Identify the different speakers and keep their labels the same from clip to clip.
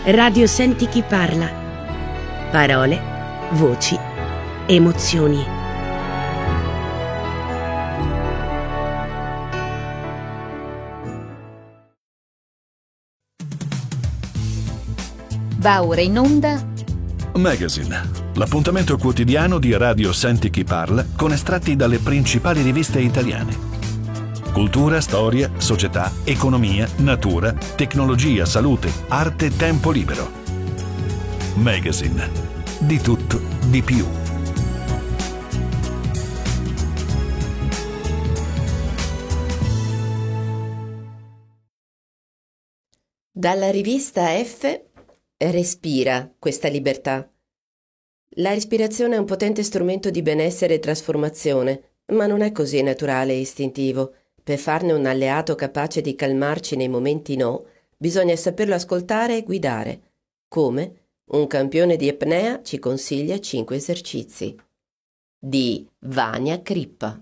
Speaker 1: Radio Senti chi parla. Parole, voci, emozioni.
Speaker 2: Va ora in onda
Speaker 3: Magazine, l'appuntamento quotidiano di Radio Senti chi parla con estratti dalle principali riviste italiane. Cultura, storia, società, economia, natura, tecnologia, salute, arte, tempo libero. Magazine, di tutto, di più.
Speaker 4: Dalla rivista F, respira questa libertà. La respirazione è un potente strumento di benessere e trasformazione, ma non è così naturale e istintivo. Per farne un alleato capace di calmarci nei momenti no, bisogna saperlo ascoltare e guidare. Come? Un campione di apnea ci consiglia 5 esercizi. Di Vania Crippa.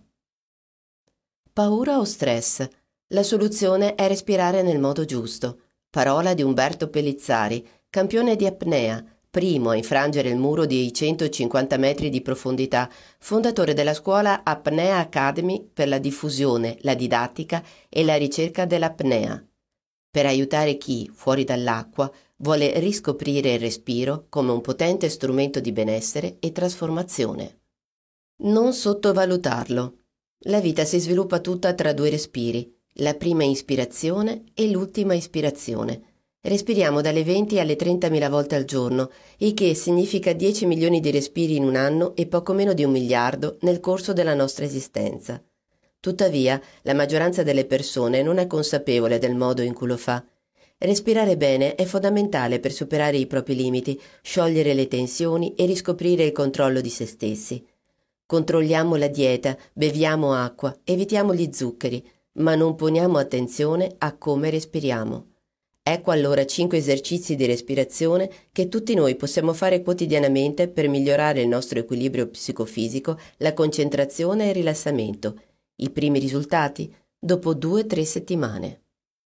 Speaker 4: Paura o stress? La soluzione è respirare nel modo giusto. Parola di Umberto Pellizzari, campione di apnea, primo a infrangere il muro di 150 metri di profondità, fondatore della scuola Apnea Academy per la diffusione, la didattica e la ricerca dell'apnea, per aiutare chi, fuori dall'acqua, vuole riscoprire il respiro come un potente strumento di benessere e trasformazione. Non sottovalutarlo. La vita si sviluppa tutta tra 2 respiri, la prima ispirazione e l'ultima ispirazione. Respiriamo dalle 20 alle 30.000 volte al giorno, il che significa 10 milioni di respiri in un anno e poco meno di 1 miliardo nel corso della nostra esistenza. Tuttavia, la maggioranza delle persone non è consapevole del modo in cui lo fa. Respirare bene è fondamentale per superare i propri limiti, sciogliere le tensioni e riscoprire il controllo di se stessi. Controlliamo la dieta, beviamo acqua, evitiamo gli zuccheri, ma non poniamo attenzione a come respiriamo. Ecco allora 5 esercizi di respirazione che tutti noi possiamo fare quotidianamente per migliorare il nostro equilibrio psicofisico, la concentrazione e il rilassamento. I primi risultati dopo 2-3 settimane.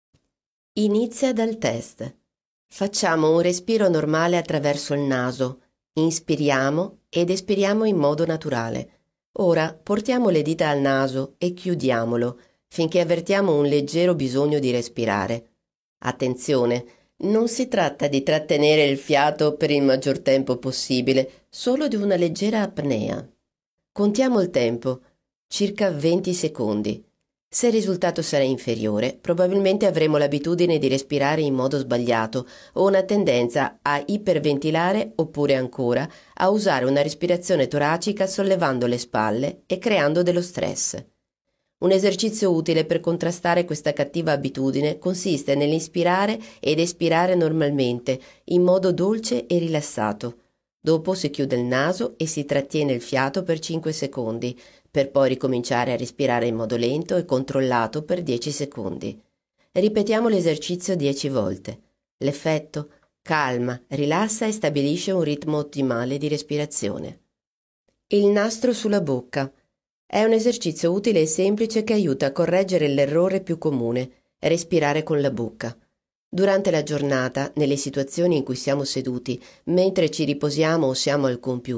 Speaker 4: Inizia dal test. Facciamo un respiro normale attraverso il naso. Inspiriamo ed espiriamo in modo naturale. Ora portiamo le dita al naso e chiudiamolo finché avvertiamo un leggero bisogno di respirare. Attenzione, non si tratta di trattenere il fiato per il maggior tempo possibile, solo di una leggera apnea. Contiamo il tempo, circa 20 secondi. Se il risultato sarà inferiore, probabilmente avremo l'abitudine di respirare in modo sbagliato o una tendenza a iperventilare oppure ancora a usare una respirazione toracica sollevando le spalle e creando dello stress. Un esercizio utile per contrastare questa cattiva abitudine consiste nell'inspirare ed espirare normalmente, in modo dolce e rilassato. Dopo si chiude il naso e si trattiene il fiato per 5 secondi, per poi ricominciare a respirare in modo lento e controllato per 10 secondi. Ripetiamo l'esercizio 10 volte. L'effetto: calma, rilassa e stabilisce un ritmo ottimale di respirazione. Il nastro sulla bocca. È un esercizio utile e semplice che aiuta a correggere l'errore più comune, respirare con la bocca. Durante la giornata, nelle situazioni in cui siamo seduti, mentre ci riposiamo o siamo al computer,